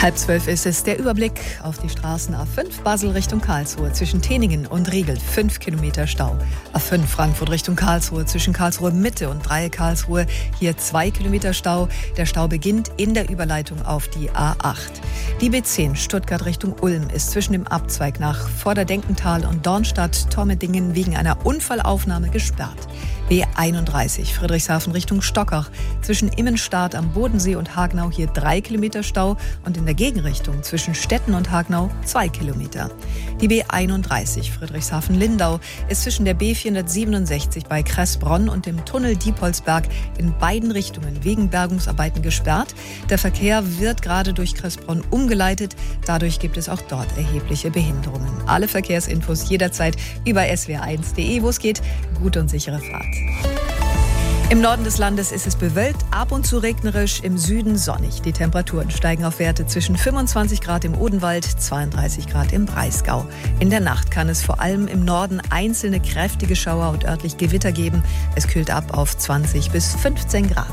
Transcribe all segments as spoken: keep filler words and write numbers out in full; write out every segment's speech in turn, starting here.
Halb zwölf ist es. Der Überblick auf die Straßen A fünf Basel Richtung Karlsruhe zwischen Teningen und Riegel fünf Kilometer Stau. A fünf Frankfurt Richtung Karlsruhe zwischen Karlsruhe Mitte und Dreieck Karlsruhe hier zwei Kilometer Stau. Der Stau beginnt in der Überleitung auf die A acht. Die B zehn Stuttgart Richtung Ulm ist zwischen dem Abzweig nach Vorderdenkental und Dornstadt-Tormedingen wegen einer Unfallaufnahme gesperrt. B einunddreißig Friedrichshafen Richtung Stockach zwischen Immenstadt am Bodensee und Hagenau hier drei Kilometer Stau und in der Gegenrichtung zwischen Stetten und Hagenau zwei Kilometer. Die B einunddreißig Friedrichshafen-Lindau ist zwischen der B vierhundertsiebenundsechzig bei Kressbronn und dem Tunnel Diepholzberg in beiden Richtungen wegen Bergungsarbeiten gesperrt. Der Verkehr wird gerade durch Kressbronn umgeleitet. Dadurch gibt es auch dort erhebliche Behinderungen. Alle Verkehrsinfos jederzeit über S W R eins punkt de, wo es geht. Gute und sichere Fahrt. Im Norden des Landes ist es bewölkt, ab und zu regnerisch, im Süden sonnig. Die Temperaturen steigen auf Werte zwischen fünfundzwanzig Grad im Odenwald, zweiunddreißig Grad im Breisgau. In der Nacht kann es vor allem im Norden einzelne kräftige Schauer und örtlich Gewitter geben. Es kühlt ab auf zwanzig bis fünfzehn Grad.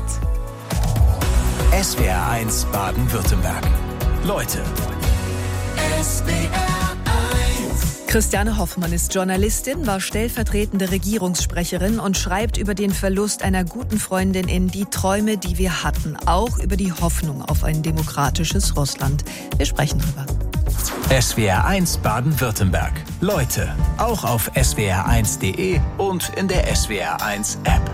S W R eins Baden-Württemberg. Leute. S W R Christiane Hoffmann ist Journalistin, war stellvertretende Regierungssprecherin und schreibt über den Verlust einer guten Freundin in Die Träume, die wir hatten. Auch über die Hoffnung auf ein demokratisches Russland. Wir sprechen drüber. S W R eins Baden-Württemberg. Leute. Auch auf S W R eins punkt de und in der S W R eins App.